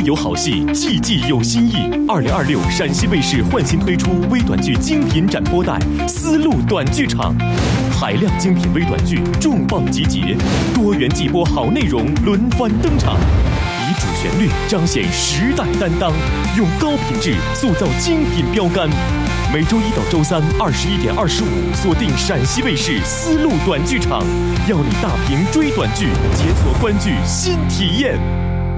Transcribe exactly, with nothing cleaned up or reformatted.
有好戏，季季有新意。二零二六陕西卫视焕新推出微短剧精品展播带《丝路短剧场》，海量精品微短剧重磅集结，多元季播好内容轮番登场。以主旋律彰显时代担当，用高品质塑造精品标杆。每周一到周三二十一点二十五，锁定陕西卫视丝路短剧场，要你大屏追短剧，解锁观剧新体验。